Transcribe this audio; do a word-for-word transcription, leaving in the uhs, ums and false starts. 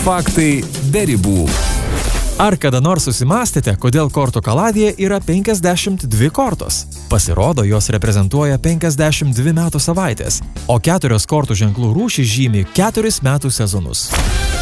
Faktai be ribų. Ar kada nors susimastėte, kodėl kortų kaladėje yra penkiasdešimt dvi kortos? Pasirodo, jos reprezentuoja penkiasdešimt dvi metų savaitės, o keturios kortų ženklų rūšys žymi keturis metų sezonus.